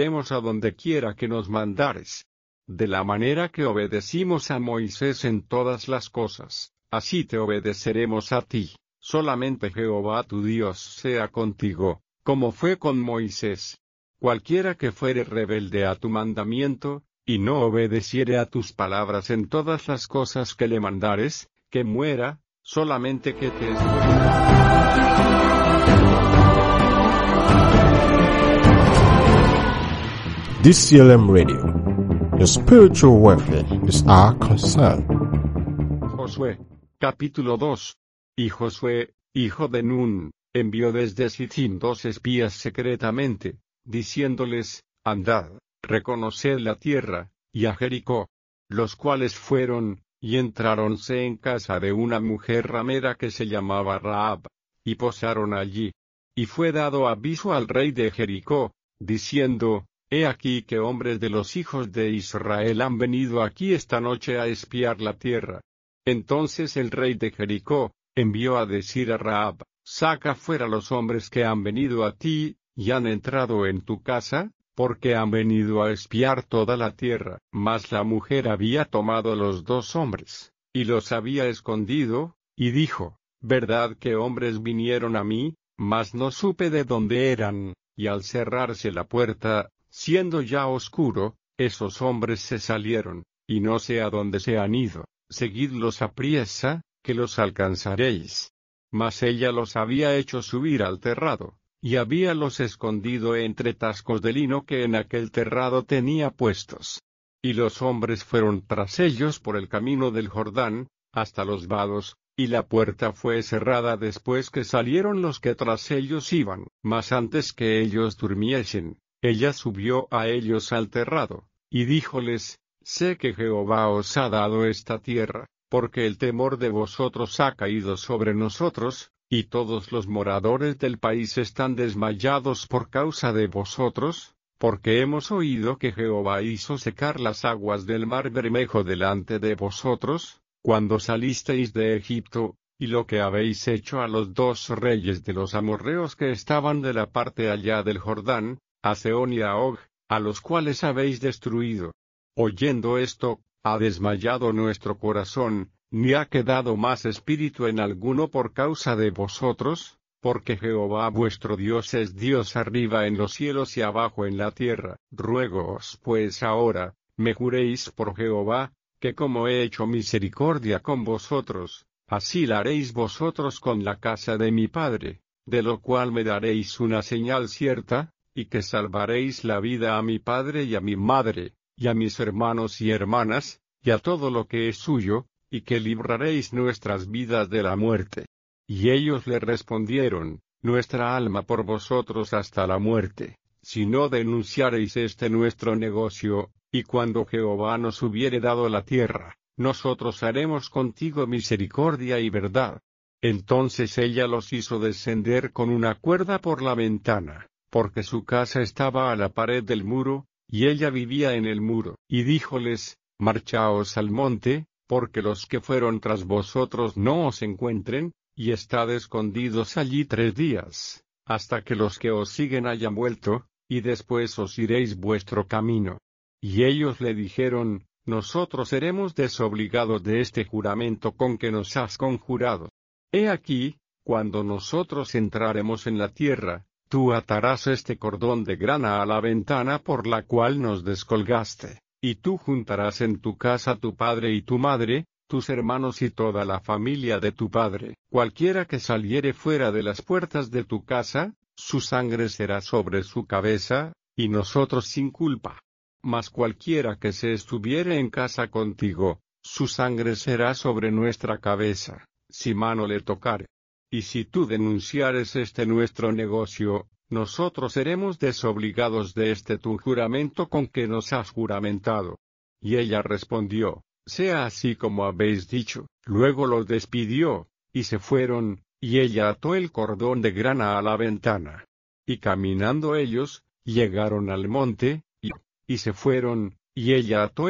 a donde quiera que nos mandares. De la manera que obedecimos a Moisés en todas las cosas, así te obedeceremos a ti. Solamente Jehová tu Dios sea contigo, como fue con Moisés. Cualquiera que fuere rebelde a tu mandamiento, y no obedeciere a tus palabras en todas las cosas que le mandares, que muera, solamente que te DCLM Radio. Your spiritual welfare is our concern. Josué, capítulo 2. Y Josué, hijo de Nun, envió desde Sittim 2 espías secretamente, diciéndoles, andad, reconoced la tierra, y a Jericó. Los cuales fueron, y entráronse en casa de una mujer ramera que se llamaba Rahab, y posaron allí. Y fue dado aviso al rey de Jericó, diciendo, he aquí que hombres de los hijos de Israel han venido aquí esta noche a espiar la tierra. Entonces el rey de Jericó envió a decir a Rahab, saca fuera los hombres que han venido a ti, y han entrado en tu casa, porque han venido a espiar toda la tierra. Mas la mujer había tomado los 2 hombres, y los había escondido, y dijo, verdad que hombres vinieron a mí, mas no supe de dónde eran, y al cerrarse la puerta, siendo ya oscuro, esos hombres se salieron, y no sé a dónde se han ido. Seguidlos apriesa, que los alcanzaréis. Mas ella los había hecho subir al terrado, y habíalos escondido entre tascos de lino que en aquel terrado tenía puestos. Y los hombres fueron tras ellos por el camino del Jordán, hasta los vados, y la puerta fue cerrada después que salieron los que tras ellos iban. Mas antes que ellos durmiesen, ella subió a ellos al terrado, y díjoles, sé que Jehová os ha dado esta tierra, porque el temor de vosotros ha caído sobre nosotros, y todos los moradores del país están desmayados por causa de vosotros, porque hemos oído que Jehová hizo secar las aguas del mar Bermejo delante de vosotros, cuando salisteis de Egipto, y lo que habéis hecho a los 2 reyes de los amorreos que estaban de la parte allá del Jordán, a Sehón y a Og, a los cuales habéis destruido. Oyendo esto, ha desmayado nuestro corazón, ni ha quedado más espíritu en alguno por causa de vosotros, porque Jehová vuestro Dios es Dios arriba en los cielos y abajo en la tierra. Ruégoos pues ahora, me juréis por Jehová, que como he hecho misericordia con vosotros, así la haréis vosotros con la casa de mi padre, de lo cual me daréis una señal cierta, y que salvaréis la vida a mi padre y a mi madre, y a mis hermanos y hermanas, y a todo lo que es suyo, y que libraréis nuestras vidas de la muerte. Y ellos le respondieron, nuestra alma por vosotros hasta la muerte, si no denunciareis este nuestro negocio, y cuando Jehová nos hubiere dado la tierra, nosotros haremos contigo misericordia y verdad. Entonces ella los hizo descender con una cuerda por la ventana, porque su casa estaba a la pared del muro, y ella vivía en el muro. Y díjoles, marchaos al monte, porque los que fueron tras vosotros no os encuentren, y estad escondidos allí 3 días, hasta que los que os siguen hayan vuelto, y después os iréis vuestro camino. Y ellos le dijeron, nosotros seremos desobligados de este juramento con que nos has conjurado. He aquí, cuando nosotros entraremos en la tierra, tú atarás este cordón de grana a la ventana por la cual nos descolgaste, y tú juntarás en tu casa tu padre y tu madre, tus hermanos y toda la familia de tu padre. Cualquiera que saliere fuera de las puertas de tu casa, su sangre será sobre su cabeza, y nosotros sin culpa. Mas cualquiera que se estuviere en casa contigo, su sangre será sobre nuestra cabeza, si mano le tocare. Y si tú denunciares este nuestro negocio, nosotros seremos desobligados de este tu juramento con que nos has juramentado. Y ella respondió, sea así como habéis dicho. Luego los despidió, y se fueron, y ella ató el cordón de grana a la ventana. Y caminando ellos, llegaron al monte, y se fueron, y ella ató